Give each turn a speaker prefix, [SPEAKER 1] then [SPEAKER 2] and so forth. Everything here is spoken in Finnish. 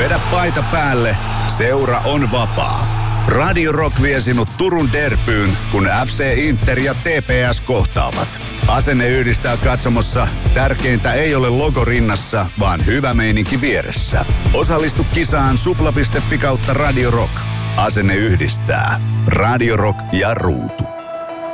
[SPEAKER 1] Vedä paita päälle, seura on vapaa. Radio Rock vie sinut Turun derbyyn, kun FC Inter ja TPS kohtaavat. Asenne yhdistää katsomossa. Tärkeintä ei ole logo rinnassa, vaan hyvä meininki vieressä. Osallistu kisaan supla.fi/Radio Rock. Asenne yhdistää. Radio Rock ja ruutu.